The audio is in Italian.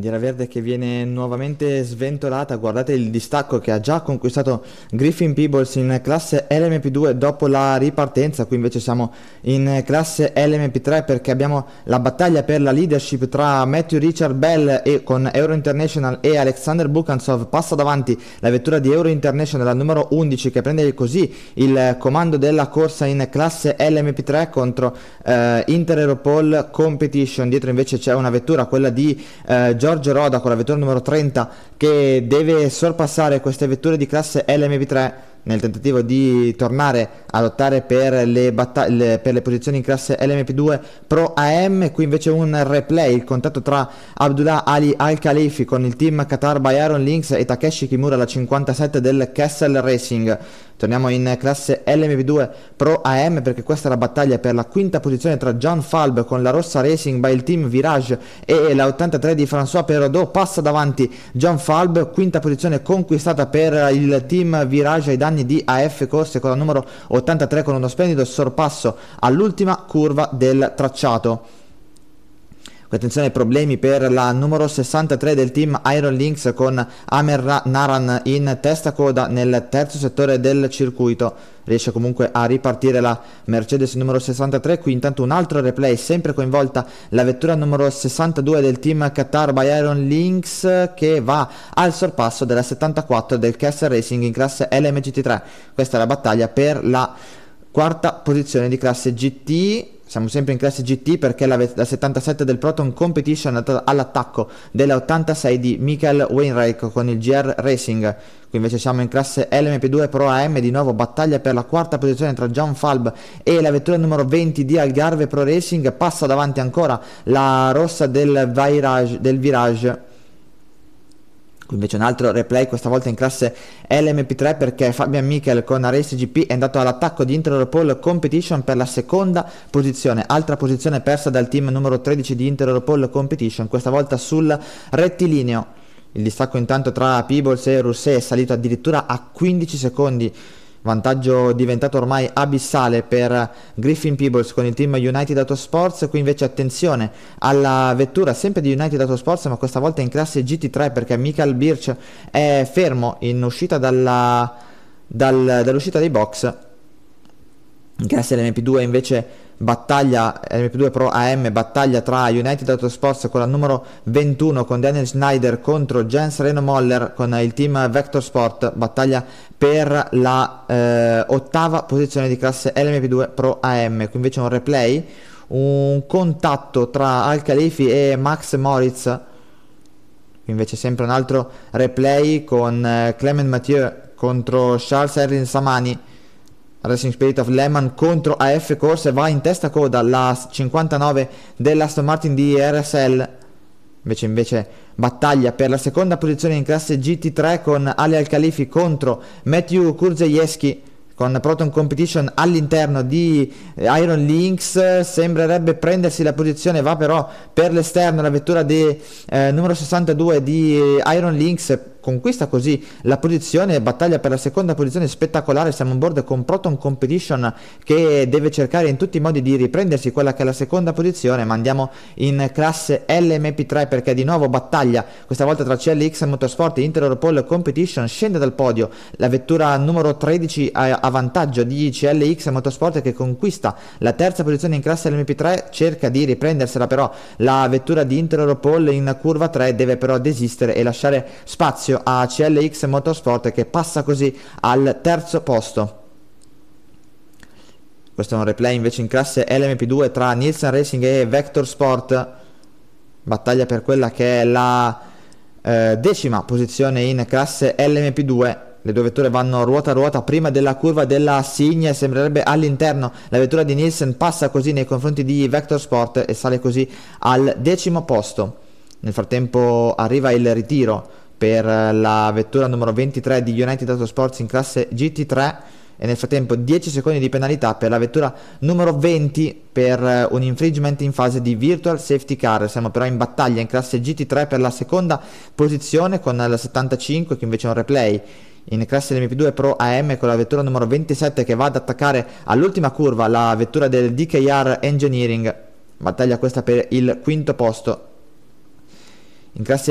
Bandiera verde che viene nuovamente sventolata. Guardate il distacco che ha già conquistato Griffin Peebles in classe LMP2 dopo la ripartenza. Qui invece siamo in classe LMP3 perché abbiamo la battaglia per la leadership tra Matthew Richard Bell e con Euro International e Alexander Bukansov. Passa davanti la vettura di Euro International, la numero 11, che prende così il comando della corsa in classe LMP3 contro Inter Europol Competition. Dietro invece c'è una vettura, quella di Giorgio Roda, con la vettura numero 30, che deve sorpassare queste vetture di classe LMP3 nel tentativo di tornare a lottare per le posizioni in classe LMP2 Pro AM. Qui invece un replay, il contatto tra Abdullah Ali Al Khalifi con il team Qatar by Iron Lynx e Takeshi Kimura, la 57 del Kessel Racing. Torniamo in classe LMP2 Pro AM perché questa è la battaglia per la quinta posizione tra John Falb con la Rossa Racing by il team Virage e la 83 di François Perraudot. Passa davanti John Falb, quinta posizione conquistata per il team Virage ai danni di AF Corse con la numero 83, con uno splendido sorpasso all'ultima curva del tracciato. Attenzione, problemi per la numero 63 del team Iron Lynx con Amer Naran in testa coda nel terzo settore del circuito. Riesce comunque a ripartire la Mercedes numero 63. Qui intanto un altro replay, sempre coinvolta la vettura numero 62 del team Qatar by Iron Lynx, che va al sorpasso della 74 del Kessel Racing in classe LMGT3. Questa è la battaglia per la quarta posizione di classe GT. Siamo sempre in classe GT perché la 77 del Proton Competition è andata all'attacco della 86 di Michael Wainwright con il GR Racing. Qui invece siamo in classe LMP2 Pro AM, di nuovo battaglia per la quarta posizione tra John Falb e la vettura numero 20 di Algarve Pro Racing. Passa davanti ancora la rossa del Virage. Qui invece un altro replay, questa volta in classe LMP3 perché Fabian Michel con Race GP è andato all'attacco di Inter Europol Competition per la seconda posizione, altra posizione persa dal team numero 13 di Inter Europol Competition, questa volta sul rettilineo. Il distacco intanto tra Peebles e Rousset è salito addirittura a 15 secondi, vantaggio diventato ormai abissale per Griffin Peebles con il team United Autosports. Qui invece attenzione alla vettura sempre di United Autosports, ma questa volta in classe GT3 perché Michael Birch è fermo in uscita dall'uscita dei box. In classe LMP2 invece battaglia, LMP2 Pro AM, battaglia tra United Autosports con la numero 21 con Daniel Schneider contro Jens Reno Moller con il team Vector Sport, battaglia per la ottava posizione di classe LMP2 Pro AM. Qui invece un replay, un contatto tra Al Khalifi e Max Moritz. Qui invece sempre un altro replay con Clement Mathieu contro Charles Erwin Samani. Racing Spirit of Le Mans contro AF Corse, va in testa coda la 59 dell'Aston Martin di RSL. Invece battaglia per la seconda posizione in classe GT3 con Ali Al Khalifi contro Matthew Kurzejewski con Proton Competition all'interno di Iron Lynx. Sembrerebbe prendersi la posizione, va però per l'esterno la vettura di numero 62 di Iron Lynx, conquista così la posizione, battaglia per la seconda posizione spettacolare. Siamo on board con Proton Competition che deve cercare in tutti i modi di riprendersi quella che è la seconda posizione, ma andiamo in classe LMP3 perché di nuovo battaglia, questa volta tra CLX Motorsport e Inter Europol Competition. Scende dal podio la vettura numero 13 a vantaggio di CLX Motorsport che conquista la terza posizione in classe LMP3, cerca di riprendersela però la vettura di Inter Europol in curva 3, deve però desistere e lasciare spazio a CLX Motorsport che passa così al terzo posto. Questo è un replay invece in classe LMP2 tra Nielsen Racing e Vector Sport, battaglia per quella che è la decima posizione in classe LMP2. Le due vetture vanno ruota a ruota prima della curva della Signe, sembrerebbe all'interno la vettura di Nielsen, passa così nei confronti di Vector Sport e sale così al decimo posto. Nel frattempo arriva il ritiro per la vettura numero 23 di United Autosports in classe GT3 e nel frattempo 10 secondi di penalità per la vettura numero 20 per un infringement in fase di virtual safety car. Siamo però in battaglia in classe GT3 per la seconda posizione con la 75, che invece è un replay in classe LMP2 Pro AM con la vettura numero 27 che va ad attaccare all'ultima curva la vettura del DKR Engineering. Battaglia questa per il quinto posto. In classe